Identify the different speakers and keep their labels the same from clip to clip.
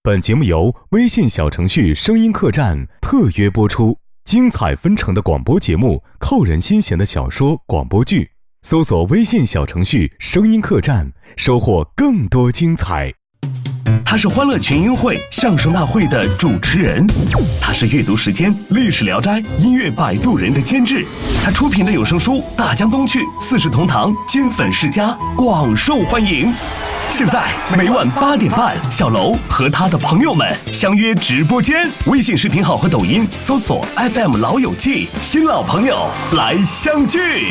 Speaker 1: 本节目由微信小程序声音客栈特约播出，精彩纷呈的广播节目，扣人心弦的小说广播剧，搜索微信小程序声音客栈，收获更多精彩。
Speaker 2: 他是欢乐群英会相声大会的主持人，他是阅读时间历史聊斋音乐摆渡人的监制，他出品的有声书《大江东去》《四世同堂》金粉世家广受欢迎。现在每晚8点半，小楼和他的朋友们相约直播间，微信视频号和抖音搜索 FM 老友记，新老朋友来相聚。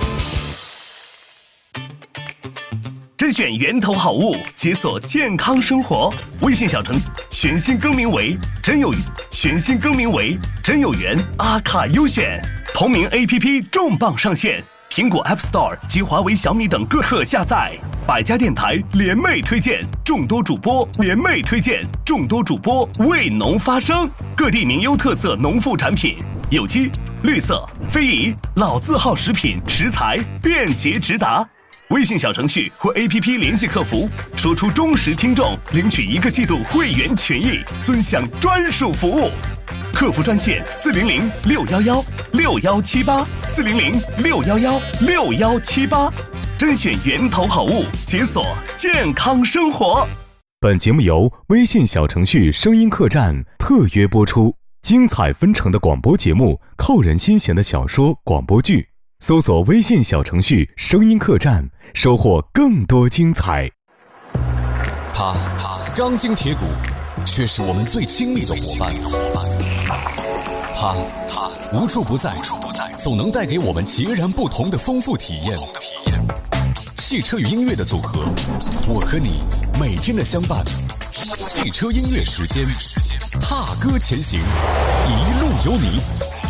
Speaker 2: 甄选源头好物，解锁健康生活。微信小程全新更名为真有缘阿卡优选，同名 APP 重磅上线，苹果 App Store 及华为、小米等各可下载。百家电台联袂推荐，众多主播为农发声，各地名优特色农副产品，有机、绿色、非遗、老字号食品食材便捷直达。微信小程序或 APP 联系客服，说出忠实听众领取1个季度会员权益，尊享专属服务。客服专线400-611-6178，400-611-6178，甄选源头好物，解锁健康生活。
Speaker 1: 本节目由微信小程序声音客栈特约播出，精彩纷呈的广播节目，扣人心弦的小说广播剧，搜索微信小程序声音客栈，收获更多精彩。
Speaker 3: 他钢筋铁骨，却是我们最亲密的伙伴。他无处不在，总能带给我们截然不同的丰富体验。汽车与音乐的组合，我和你每天的相伴。汽车音乐时间，踏歌前行，一路有你。